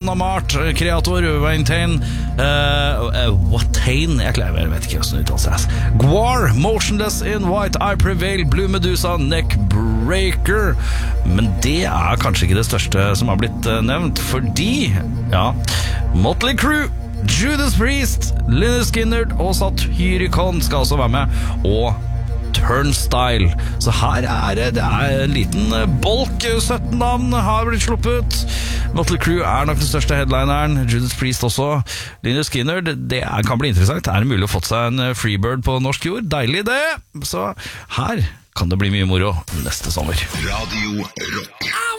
Mart, Kreator, Watain, jeg vet ikke hvordan det uttales. Gwar, Motionless in White, I Prevail, Blue Medusa, Neckbreaker. Men det er kanskje ikke det største som har blitt nevnt, fordi, ja, Motley Crue, Judas Priest, Lynyrd Skynyrd og Satyricon skal også være med, og Turnstile. Så her det er en liten bolk. 17 navn har blitt sluppet. Motley Crue er nok den største headlineren, Judas Priest også. Lynyrd Skynyrd, det kan bli interessant. Er det mulig å få seg en Freebird på norsk jord? Deilig det! Så her kan det bli mye moro neste sommer. Radio Rock.